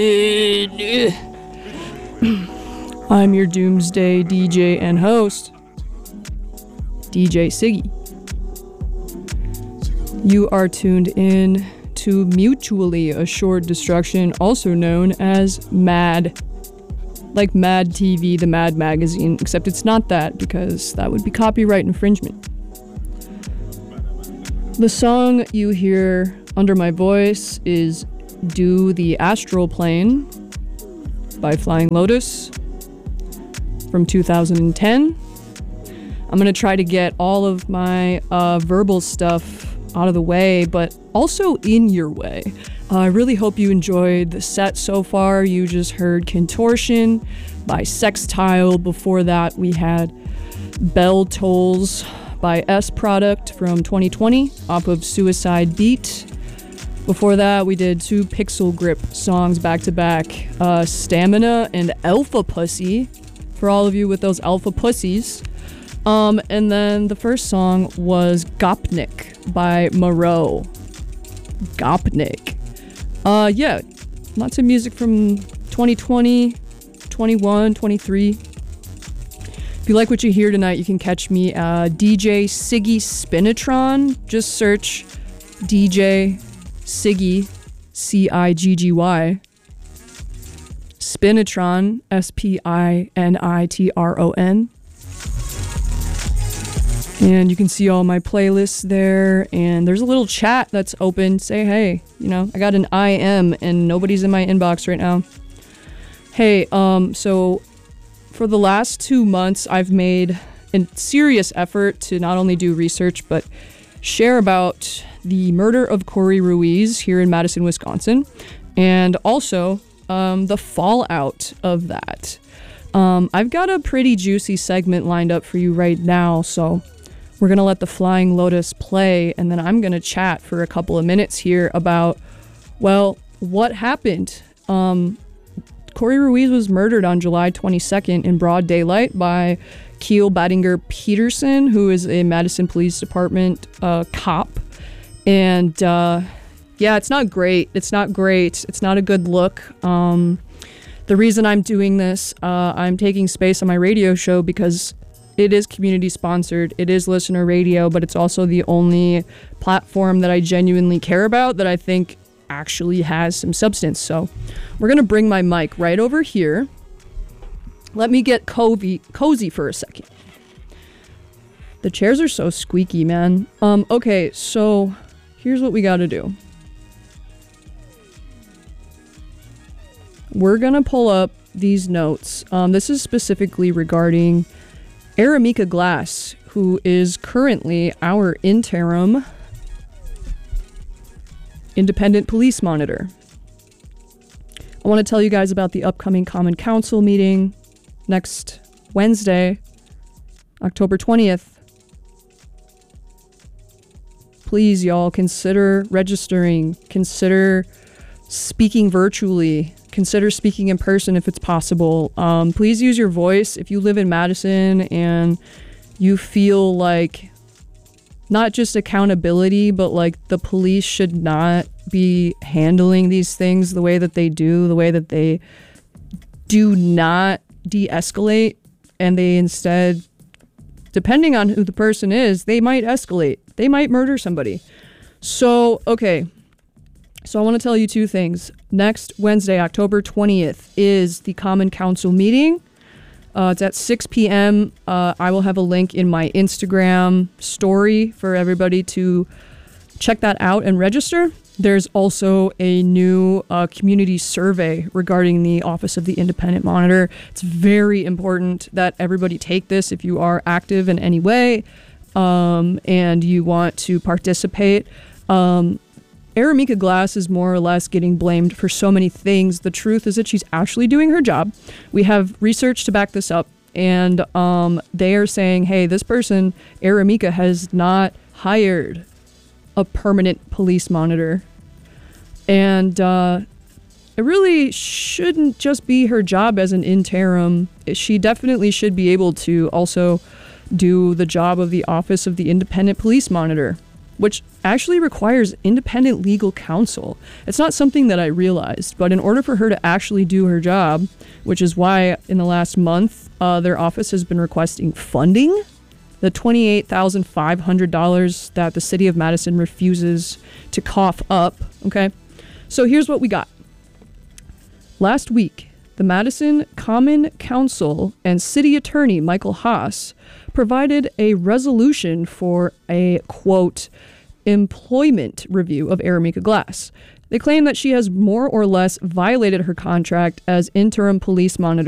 I'm your doomsday DJ and host, DJ Siggy. You are tuned in to Mutually Assured Destruction, also known as MAD. Like Mad TV, the Mad magazine, except it's not that because that would be copyright infringement. The song you hear under my voice is Do the Astral Plane by Flying Lotus from 2010. I'm going to try to get all of my verbal stuff out of the way, but also in your way. I really hope you enjoyed the set so far. You just heard Contortion by Sextile. Before that, we had Bell Tolls by S Product from 2020 off of Suicide Beat. Before that, we did two Pixel Grip songs back to back, Stamina and Alpha Pussy, for all of you with those alpha pussies. And then the first song was Gopnik by Moreau. Gopnik. Yeah, lots of music from 2020, 21, 23. If you like what you hear tonight, you can catch me DJ Siggy Spinatron. Just search DJ Siggy, Ciggy, Spinatron, Spinitron. And you can see all my playlists there, and there's a little chat that's open. Say hey, I got an IM and nobody's in my inbox right now. Hey, so for the last 2 months, I've made a serious effort to not only do research, but share about the murder of Corey Ruiz here in Madison, Wisconsin, and also the fallout of that. I've got a pretty juicy segment lined up for you right now, so we're going to let the Flying Lotus play, and then I'm going to chat for a couple of minutes here about, well, what happened. Corey Ruiz was murdered on July 22nd in broad daylight by Keel Battinger Peterson, who is a Madison Police Department cop. And yeah, it's not great. It's not great. It's not a good look. The reason I'm doing this, I'm taking space on my radio show because it is community sponsored, it is listener radio, but it's also the only platform that I genuinely care about that I think actually has some substance. So we're going to bring my mic right over here. Let me get cozy for a second. The chairs are so squeaky, man. Okay, so here's what we got to do. We're going to pull up these notes. This is specifically regarding Aramika Glass, who is currently our interim independent police monitor. I want to tell you guys about the upcoming Common Council meeting next Wednesday, October 20th. Please, y'all, consider registering, consider speaking virtually, consider speaking in person if it's possible. Please use your voice if you live in Madison and you feel like not just accountability, but like the police should not be handling these things the way that they do, the way that they do not de-escalate, and they instead, depending on who the person is, they might escalate. They might murder somebody. So, okay. So I want to tell you two things. Next Wednesday, October 20th, is the Common Council meeting. It's at 6 p.m. I will have a link in my Instagram story for everybody to check that out and register. There's also a new community survey regarding the Office of the Independent Monitor. It's very important that everybody take this if you are active in any way and you want to participate. Aramika Glass is more or less getting blamed for so many things. The truth is that she's actually doing her job. We have research to back this up, and they are saying, hey, this person, Aramika, has not hired a permanent police monitor. And it really shouldn't just be her job as an interim. She definitely should be able to also do the job of the Office of the Independent Police Monitor. which actually requires independent legal counsel. It's not something that I realized, but in order for her to actually do her job, which is why in the last month, their office has been requesting funding, the $28,500 that the city of Madison refuses to cough up, okay? So here's what we got. Last week, the Madison Common Council and City Attorney Michael Haas provided a resolution for a, quote, employment review of Aramika Glass. They claim that she has more or less violated her contract as interim police monitor